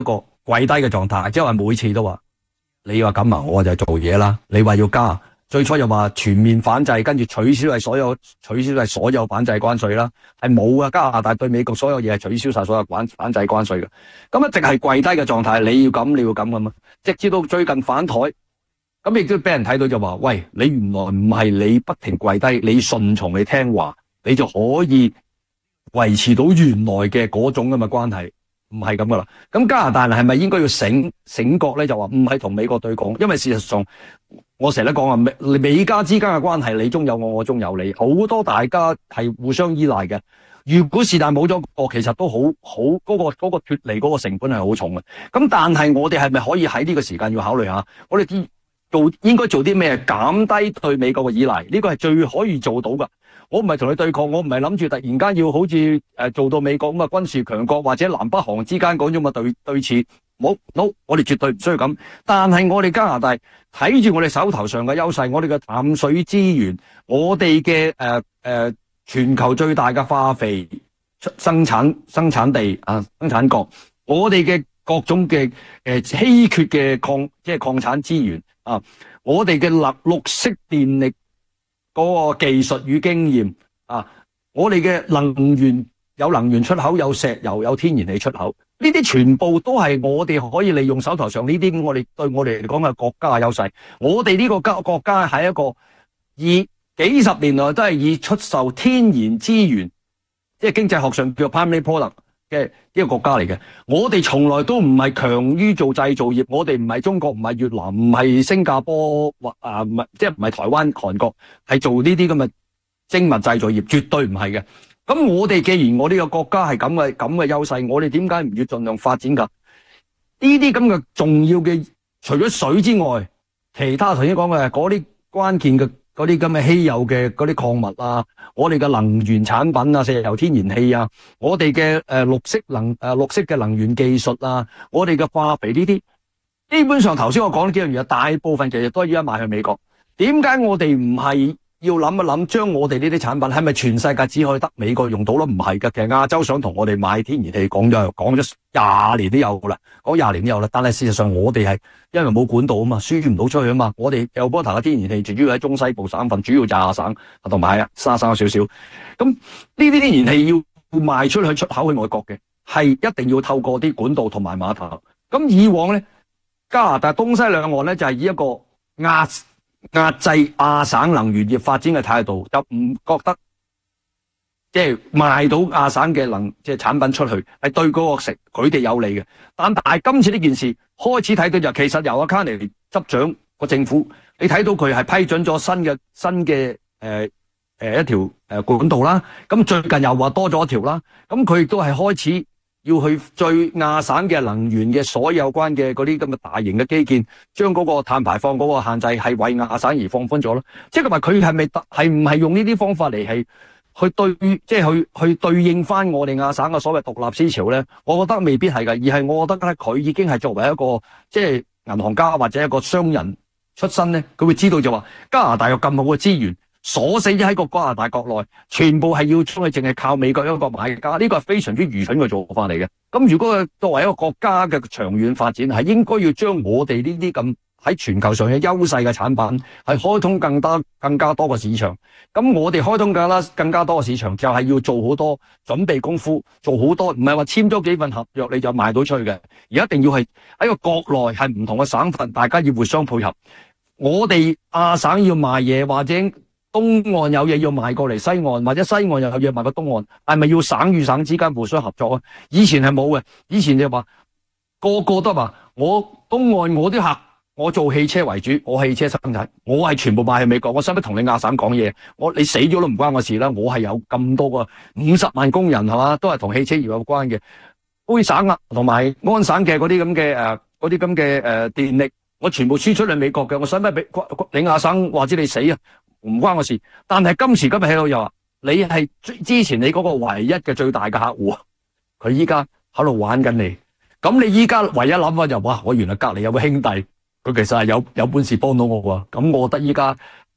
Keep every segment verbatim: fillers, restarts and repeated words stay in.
個跪低嘅狀態，即係話每次都話你話咁啊，我就做嘢啦。你話要加，最初又話全面反制，跟住取消係所有取消係所有反制關稅啦，係冇啊。加拿大對美國所有嘢係取消晒所有反反制關稅嘅，咁一直係跪低嘅狀態。你要咁，你要咁咁啊，直至到最近反台，咁亦都俾人睇到就話，喂，你原來唔係你不停跪低，你順從你聽話，你就可以維持到原來嘅嗰種咁嘅關係。唔係咁噶啦，咁加拿大人係咪應該要醒醒覺咧？就話唔係同美國對抗，因為事實上我成日都講啊，美美加之間嘅關係，你中有我，我中有你，好多大家係互相依賴嘅。如果是但冇咗個，其實都好好嗰個嗰個脫離嗰個成本係好重嘅。咁但係我哋係咪可以喺呢個時間要考慮下，我哋啲做應該做啲咩減低對美國嘅依賴？呢個係最可以做到噶。我唔係同你對抗，我唔係諗住突然間要好似誒做到美國咁嘅軍事強國或者南北韓之間嗰種嘅對對峙，冇 no， 我哋絕對唔需要咁。但係我哋加拿大睇住我哋手頭上嘅優勢，我哋嘅淡水資源，我哋嘅誒誒全球最大嘅化肥生產生產地啊生產國，我哋嘅各種嘅誒稀缺嘅礦即係礦產資源啊，我哋嘅綠綠色電力。嗰個技術與經驗啊，我哋嘅能源有能源出口，有石油，有天然氣出口，呢啲全部都係我哋可以利用手頭上呢啲我哋對我哋嚟講嘅國家嘅優勢。我哋呢個家國家係一個以幾十年來都係以出售天然資源，即係經濟學上叫做 primary product 嘅一個國家嚟嘅。我哋從來都唔係強於做製造業，我哋唔係中國，唔係越南，唔係新加坡或啊唔係即係唔係台灣、韓國，係做呢啲咁嘅精密製造業，絕對唔係嘅。咁我哋既然我呢個國家係咁嘅咁嘅優勢，我哋點解唔要盡量發展㗎？呢啲咁嘅重要嘅，除咗水之外，其他頭先講嘅嗰啲關鍵嘅。嗰啲咁嘅稀有嘅嗰啲礦物啊，我哋嘅能源產品啊，石油天然氣啊，我哋嘅誒綠色能誒、呃、綠色嘅能源技術啊，我哋嘅化肥呢啲，基本上頭先我講呢幾樣嘢，大部分其實都係依家賣去美國。點解我哋唔係要諗一諗，將我哋呢啲產品係咪全世界只可以得美國用到咯？唔係噶，其實亞洲想同我哋買天然氣，講咗講咗廿年都有噶啦，講廿年都有啦。但係事實上我哋係因為冇管道啊嘛，輸唔到出去啊嘛。我哋有波塔嘅天然氣主要喺中西部省份，主要就亞省同埋沙省有少少。咁呢啲天然氣要賣出去出口去外國嘅，係一定要透過啲管道同埋碼頭。咁以往咧，加拿大東西兩岸咧就係以一個壓壓制亞省能源業發展嘅態度，就唔覺得即係賣到亞省嘅能即係產品出去係對嗰個食佢哋有利嘅。但但係今次呢件事開始睇到就其實由阿卡尼執掌個政府，你睇到佢係批准咗新嘅新嘅誒誒一條誒管道啦。咁最近又話多咗一條啦。咁佢亦都係開始要去對亞省嘅能源嘅所有關嘅嗰啲咁嘅大型嘅基建，將嗰個碳排放嗰個限制係為亞省而放寬咗咯。即係話佢係咪係唔係用呢啲方法嚟係去對即係去去對應翻我哋亞省嘅所謂獨立思潮咧？我覺得未必係㗎，而係我覺得咧佢已經係作為一個即係銀行家或者一個商人出身咧，佢會知道就話加拿大有咁好嘅資源。鎖死咗喺個加拿大國內，全部係要出去，淨係靠美國一個買家，呢個係非常之愚蠢嘅做法嚟嘅。咁如果作為一個國家嘅長遠發展，係應該要將我哋呢啲咁喺全球上嘅優勢嘅產品，係開通更加更加多嘅市場。咁我哋開通更加更加多嘅市場，就係要做好多準備功夫，做好多，唔係話簽咗幾份合約你就賣到出去嘅，而一定要係喺個國內係唔同嘅省份，大家要互相配合。我哋亞省要賣嘢或者東岸有嘢要賣過嚟西岸，或者西岸又有嘢賣過東岸，係咪要省與省之間互相合作啊？以前係冇嘅，以前就話個個都話我東岸我啲客，我做汽車為主，我汽車生產，我係全部賣去美國，我使乜同你亞省講嘢？我你死咗都唔關我事啦，我係有咁多個五十萬工人係嘛，都係同汽車業有關嘅，杯省啊同埋安省嘅嗰啲咁嘅誒嗰啲咁嘅誒電力，我全部輸出去美國嘅，我使乜俾你亞省或者你死啊？唔關我事，但係今時今日喺度又話你係之前你嗰個唯一嘅最大嘅客戶，佢依家喺度玩緊你，咁你依家唯一諗法就哇，我原來隔籬有個兄弟，佢其實係有有本事幫到我喎，咁我覺得依家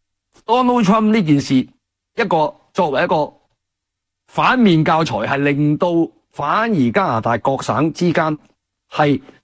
Donald Trump 呢件事一個作為一個反面教材，係令到反而加拿大各省之間係